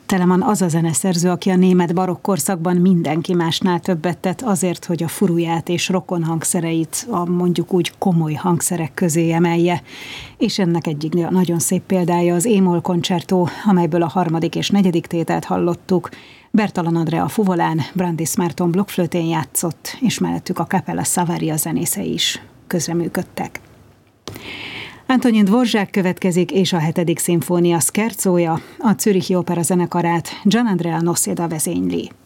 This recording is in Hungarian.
Telemann az a zeneszerző, aki a német barokk korszakban mindenki másnál többet tett azért, hogy a furuját és rokon hangszereit a mondjuk úgy komoly hangszerek közé emelje. És ennek egyik nagyon szép példája az E-moll koncertó, amelyből a 3. és 4. tételt hallottuk. Bertalan Andrea fuvolán, Brandis Márton blokkflötén játszott, és mellettük a Capella Savaria zenészei is közreműködtek. Antonin Dvorzsák következik, és a 7. szimfónia szkercója, a Zürichi Opera zenekarát Gian Andrea Noseda vezényli.